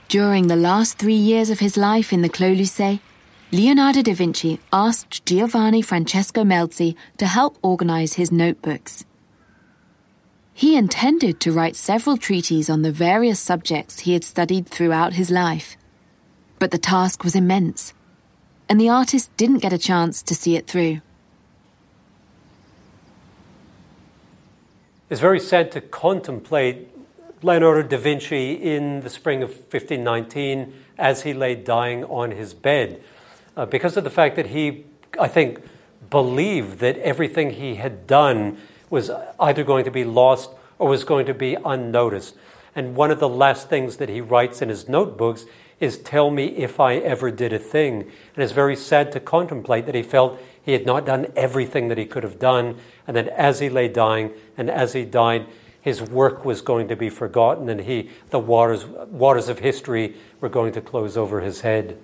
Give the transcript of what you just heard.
During the last 3 years of his life in the Clos Lucé, Leonardo da Vinci asked Giovanni Francesco Melzi to help organize his notebooks. He intended to write several treatises on the various subjects he had studied throughout his life. But the task was immense, and the artist didn't get a chance to see it through. It's very sad to contemplate Leonardo da Vinci in the spring of 1519 as he lay dying on his bed, because of the fact that he, I think, believed that everything he had done was either going to be lost or was going to be unnoticed. And one of the last things that he writes in his notebooks is, "Tell me if I ever did a thing." And it's very sad to contemplate that he felt he had not done everything that he could have done, and that as he lay dying and as he died, his work was going to be forgotten, and the waters of history were going to close over his head.